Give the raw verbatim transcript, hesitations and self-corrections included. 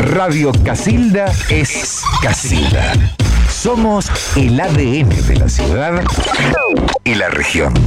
Radio Casilda es Casilda. Somos el A D N de la ciudad y la región.